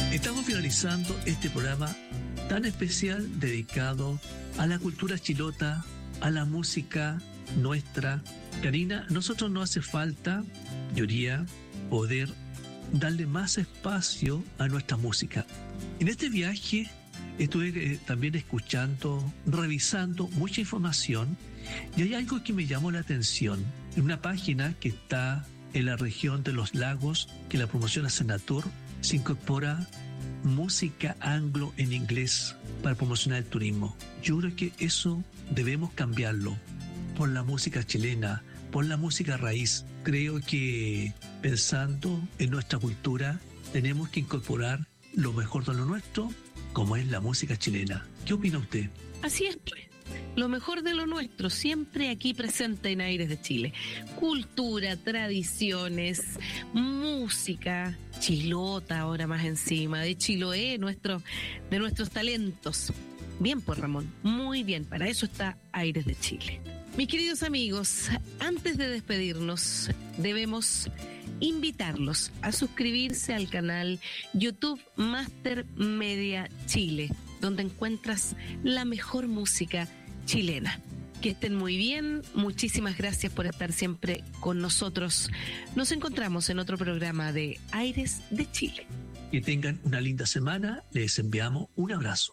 Estamos finalizando este programa tan especial dedicado a la cultura chilota, a la música nuestra. Karina, nosotros nos hace falta, yo diría, poder darle más espacio a nuestra música. En este viaje estuve también escuchando, revisando mucha información y hay algo que me llamó la atención. En una página que está en la región de los lagos, que la promociona Senatur, se incorpora música anglo en inglés para promocionar el turismo. Yo creo que eso debemos cambiarlo por la música chilena, por la música raíz. Creo que pensando en nuestra cultura tenemos que incorporar lo mejor de lo nuestro, como es la música chilena. ¿Qué opina usted? Así es, pues. Lo mejor de lo nuestro, siempre aquí presente en Aires de Chile. Cultura, tradiciones, música, chilota ahora más encima, de Chiloé, de nuestros talentos. Bien, pues Ramón, muy bien, para eso está Aires de Chile. Mis queridos amigos, antes de despedirnos, debemos invitarlos a suscribirse al canal YouTube Master Media Chile, donde encuentras la mejor música chilena. Que estén muy bien, muchísimas gracias por estar siempre con nosotros. Nos encontramos en otro programa de Aires de Chile. Que tengan una linda semana, les enviamos un abrazo.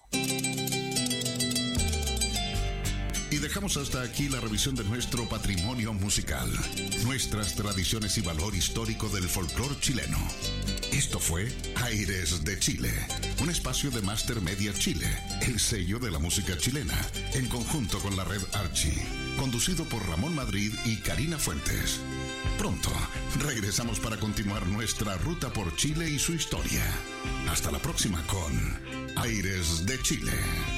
Y dejamos hasta aquí la revisión de nuestro patrimonio musical, nuestras tradiciones y valor histórico del folclore chileno. Esto fue Aires de Chile, un espacio de Master Media Chile, el sello de la música chilena, en conjunto con la red Archie, conducido por Ramón Madrid y Karina Fuentes. Pronto regresamos para continuar nuestra ruta por Chile y su historia. Hasta la próxima con Aires de Chile.